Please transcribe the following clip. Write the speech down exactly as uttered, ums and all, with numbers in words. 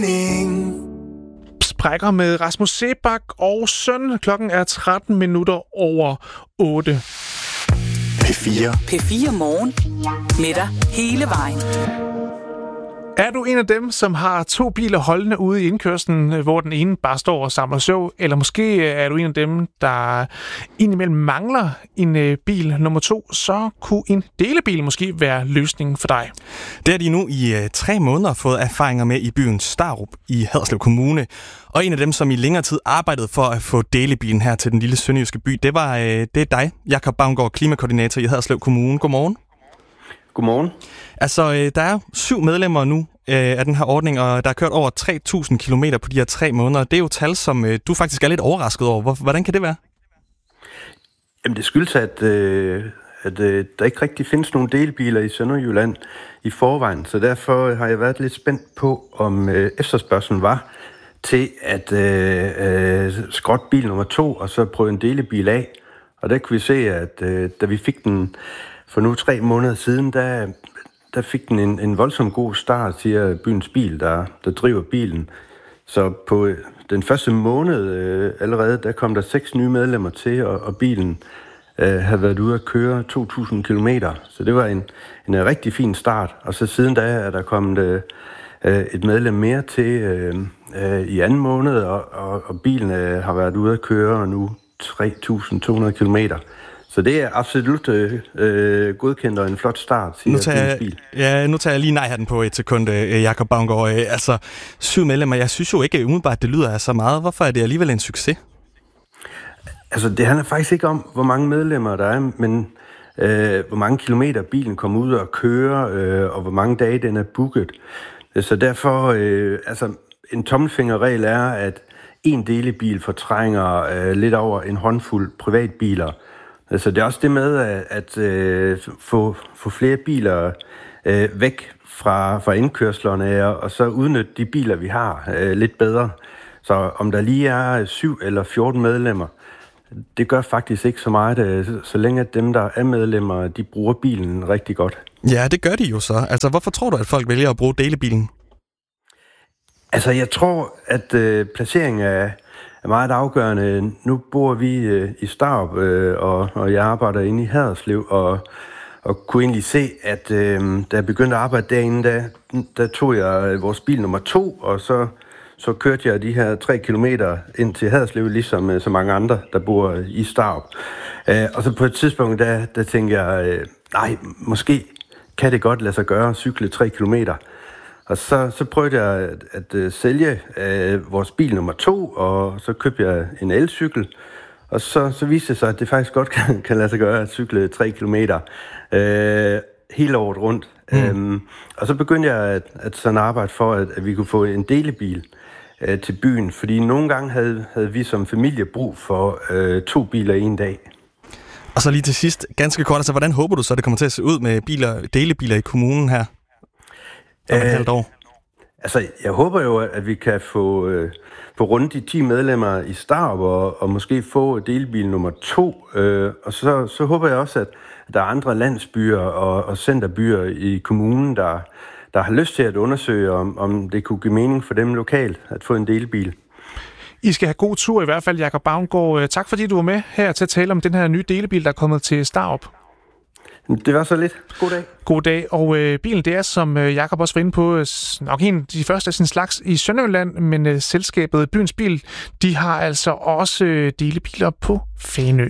Sprækker med Rasmus Seebach og søn. Klokken er tretten minutter over otte. P fire. P fire Morgen. Med dig hele vejen. Er du en af dem, som har to biler holdende ude i indkørslen, hvor den ene bare står og samler søv? Eller måske er du en af dem, der indimellem mangler en bil nummer to, så kunne en delebil måske være løsningen for dig. Det har de nu i uh, tre måneder fået erfaringer med i byen Starup i Haderslev Kommune. Og en af dem, som i længere tid arbejdede for at få delebilen her til den lille sønderjyske by, det var uh, det er dig, Jakob Bavngård, klimakoordinator i Haderslev Kommune. Godmorgen. Godmorgen. Altså, der er syv medlemmer nu øh, af den her ordning, og der er kørt over tre tusind kilometer på de her tre måneder. Det er jo tal, som øh, du faktisk er lidt overrasket over. Hvordan kan det være? Jamen, det skyldes, at, øh, at øh, der ikke rigtig findes nogen delebiler i Sønderjylland i forvejen, så derfor har jeg været lidt spændt på, om øh, efterspørgselen var til at øh, øh, skrotte bil nummer to, og så prøve en delebil af. Og der kunne vi se, at øh, da vi fik den for nu tre måneder siden, der, der fik den en, en voldsom god start, siger byens bil, der, der driver bilen. Så på den første måned øh, allerede, der kom der seks nye medlemmer til, og, og bilen øh, havde været ude at køre to tusind kilometer. Så det var en, en rigtig fin start. Og så siden da er der kommet øh, et medlem mere til øh, øh, i anden måned, og, og, og bilen øh, har været ude at køre nu tre tusind to hundrede kilometer. Så det er absolut øh, godkendt og en flot start, siger nu tager, bil. Ja, nu tager jeg lige nej-hatten på et sekund, Jakob Bavngård. Altså, syv medlemmer, jeg synes jo ikke umiddelbart, det lyder af så meget. Hvorfor er det alligevel en succes? Altså, det handler faktisk ikke om, hvor mange medlemmer der er, men øh, hvor mange kilometer bilen kommer ud og kører, øh, og hvor mange dage den er booket. Så derfor, øh, altså, en tommelfingerregel er, at en delebil fortrænger øh, lidt over en håndfuld privatbiler. Så det er også det med at, at øh, få, få flere biler øh, væk fra, fra indkørslerne og, og så udnytte de biler, vi har, øh, lidt bedre. Så om der lige er syv eller fjorten medlemmer, det gør faktisk ikke så meget, øh, så længe at dem, der er medlemmer, de bruger bilen rigtig godt. Ja, det gør de jo så. Altså, hvorfor tror du, at folk vælger at bruge delebilen? Altså, jeg tror, at øh, placeringen af er meget afgørende. Nu bor vi øh, i Starup, øh, og, og jeg arbejder inde i Haderslev, og, og kunne egentlig se, at øh, da jeg begyndte at arbejde derinde, der, der tog jeg vores bil nummer to, og så, så kørte jeg de her tre kilometer ind til Haderslev, ligesom øh, så mange andre, der bor i Starup. Øh, og så på et tidspunkt, der, der tænkte jeg, øh, nej, måske kan det godt lade sig gøre at cykle tre kilometer. Og så, så prøvede jeg at, at, at sælge øh, vores bil nummer to, og så købte jeg en elcykel. Og så, så viste det sig, at det faktisk godt kan, kan lade sig gøre at cykle tre kilometer øh, hele året rundt. Mm. Øhm, og så begyndte jeg at, at sådan arbejde for, at, at vi kunne få en delebil øh, til byen. Fordi nogle gange havde, havde vi som familie brug for øh, to biler i en dag. Og så lige til sidst, ganske kort, altså hvordan håber du så, det kommer til at se ud med biler, delebiler i kommunen her? Om et halvt år. Altså, jeg håber jo, at vi kan få, øh, få rundt de ti medlemmer i Starup, og, og måske få delebil nummer to. Øh, og så, så håber jeg også, at der er andre landsbyer og, og centerbyer i kommunen, der, der har lyst til at undersøge, om, om det kunne give mening for dem lokalt at få en delebil. I skal have god tur i hvert fald, Jakob Bavngård. Tak fordi du var med her til at tale om den her nye delebil, der er kommet til Starup. Det var så lidt. God dag. God dag. Og øh, bilen, det er, som øh, Jakob også var inde på, nok en af de første af sin slags i Sønderjylland, men øh, selskabet Byens Bil, de har altså også øh, delebiler på Fanø.